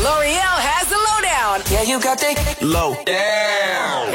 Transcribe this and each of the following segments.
L'Oreal has the lowdown. Yeah, you got that low down.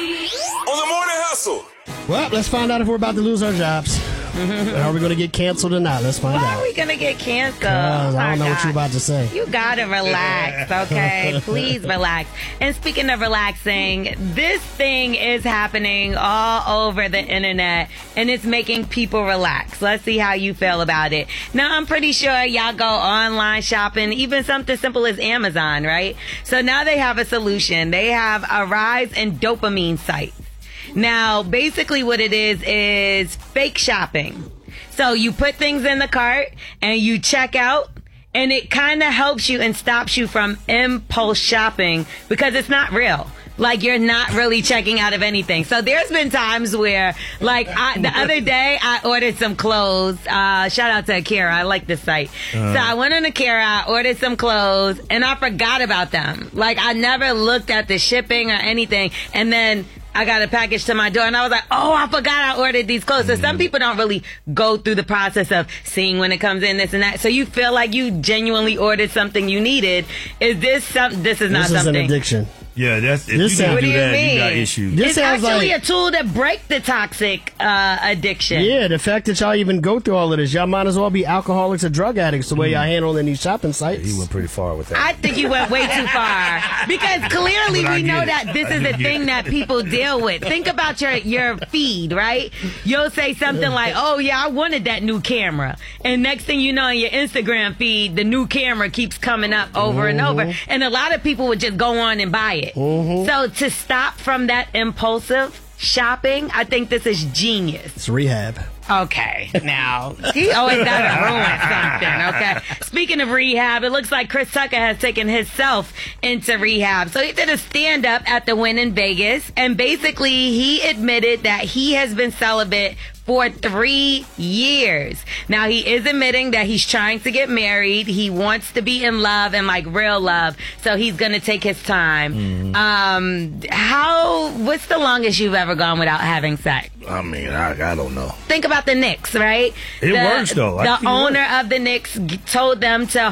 On the morning hustle. Well, let's find out if we're about to lose our jobs. Are we going to get canceled or not? Let's find out. Why are we going to get canceled? I don't know what you're about to say. You got to relax, okay? Please relax. And speaking of relaxing, this thing is happening all over the internet, and it's making people relax. Let's see how you feel about it. Now, I'm pretty sure y'all go online shopping, even something simple as Amazon, right? So now they have a solution. They have a rise in dopamine sites. Now, basically what it is fake shopping. So you put things in the cart and you check out, and it kind of helps you and stops you from impulse shopping because it's not real. Like, you're not really checking out of anything. So there's been times where, like, the other day I ordered some clothes. Shout out to Akira. I like this site. So I went on Akira, ordered some clothes, and I forgot about them. Like, I never looked at the shipping or anything. And then I got a package to my door, and I was like, oh, I forgot I ordered these clothes. So some people don't really go through the process of seeing when it comes in, this and that. So you feel like you genuinely ordered something you needed. Is this something? This is not something. This is an addiction. Yeah, that's if This you sounds- don't do What do you that, mean? you got issues. This It's sounds actually like- a tool to break the toxic addiction. Yeah, the fact that y'all even go through all of this, y'all might as well be alcoholics or drug addicts the way y'all handling these shopping sites. He went pretty far with that. I think you went way too far because clearly But I we know get it. that this I is do a get thing it. that people deal with. Think about your feed, right? You'll say something like, oh yeah, I wanted that new camera. And next thing you know, in your Instagram feed, the new camera keeps coming up over and over. And a lot of people would just go on and buy it. So to stop from that impulsive shopping, I think this is genius. It's rehab. Okay, now, he always got to ruin something, okay? Speaking of rehab, it looks like Chris Tucker has taken himself into rehab. So he did a stand-up at the Wynn in Vegas, and basically he admitted that he has been celibate for 3 years. Now, he is admitting that he's trying to get married. He wants to be in love and, like, real love, so he's going to take his time. What's the longest you've ever gone without having sex? I mean, I don't know. Think about the Knicks, right? It works, though. I The think it owner of the Knicks told them to